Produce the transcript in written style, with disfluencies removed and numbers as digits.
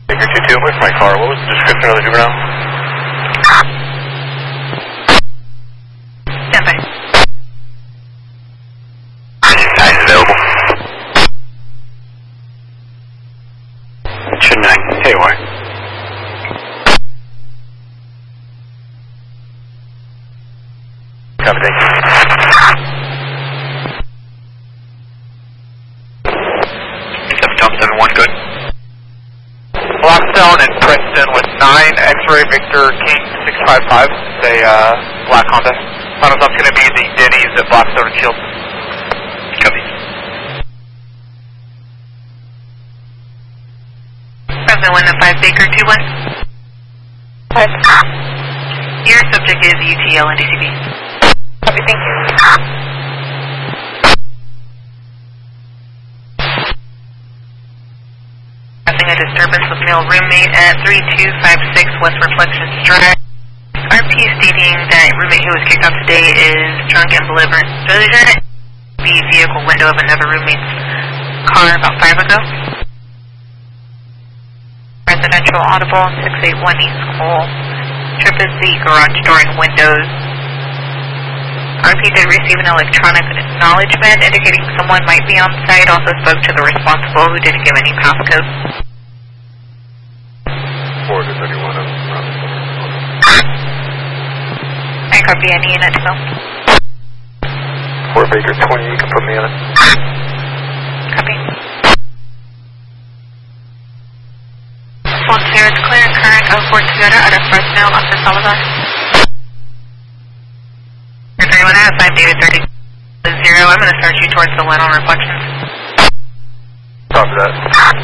Baker 2-2, where's my car? What was the description of the juvenile? Stand by. Guys available. Should 9. Hey, why? Copy, thank you. Tom 7-1, good. Blackstone and Princeton with 9, X-Ray Victor King 655, say black Honda. Final stop's going to be the Denny's at Blackstone and Shield. Copy. President 1-5 Baker 2-1. Your subject is UTL and DCB. Copy, thank you. A disturbance with male roommate at 3256 West Reflections Drive. RP stating that roommate who was kicked out today is drunk and belligerent. The vehicle window of another roommate's car about 5 ago. Residential audible 681 East Cole. Trip is the garage door and windows. RP did receive an electronic acknowledgement indicating someone might be on site. Also spoke to the responsible who didn't give any passcode. Forward to 31 of I copy any unit to go. 4 Baker 20, you can put me on it. Copy. One clear, it's clear, current of Fort Toyota out of Fresno up to Salazar. 31 out of 5 data 30 0. I'm going to search you towards the one on reflections. Copy that.